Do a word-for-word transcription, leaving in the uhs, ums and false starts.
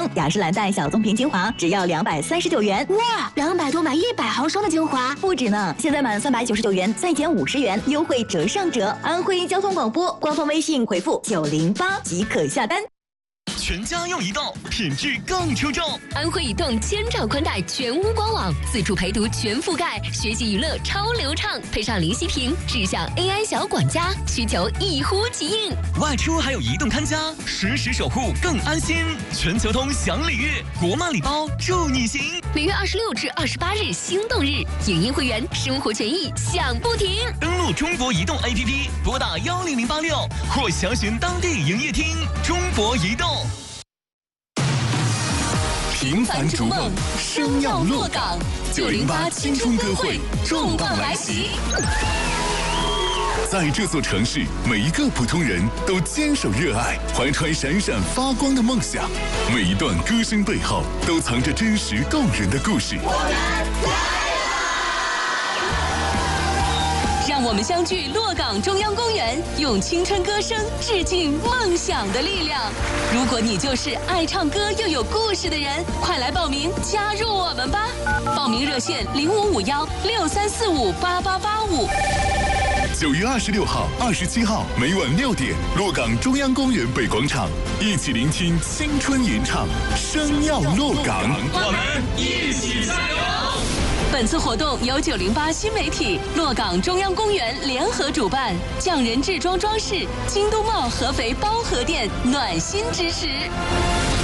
雅诗兰黛小棕瓶精华只要两百三十九元。 哇，两百多买一百毫升的精华， 不止呢！现在满三百九十九元再减五十元，优惠折上折。安徽交通广播官方微信回复九零八即可下单。 全家用移动，品质更出众。 安徽移动千兆宽带全屋官网，自助陪读全覆盖，学习娱乐超流畅，配上林息屏智享 A I 小管家，需求一呼即应。 外出还有移动看家，实时守护更安心。全球通享礼遇，国漫礼包助你行。 每月二十六至二十八日心动日，影音会员生活权益享不停。 登录中国移动 A P P， 拨打幺零零八六或详询当地营业厅。中国移动。 平凡逐梦，生要落岗。九零八青春歌会重磅来袭。在这座城市，每一个普通人都坚守热爱，怀揣闪闪发光的梦想。每一段歌声背后，都藏着真实动人的故事。 我们来让我们相聚洛岗中央公园，用青春歌声致敬梦想的力量。如果你就是爱唱歌又有故事的人，快来报名加入我们吧！报名热线零五五幺六三四五八八八五。 九月二十六号、二十七号，每晚六点，洛岗中央公园北广场，一起聆听青春吟唱，声要落岗， 我们一起加油！ 本次活动由九零八新媒体、洛岗中央公园联合主办，匠人制装装饰、京东茂合肥包河店暖心支持。